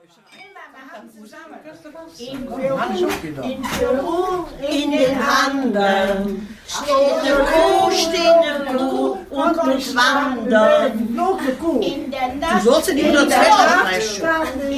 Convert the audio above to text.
In Peru, in den Anden, steht eine Kuh und muss wandern. Du sollst in die 102 aufreißen.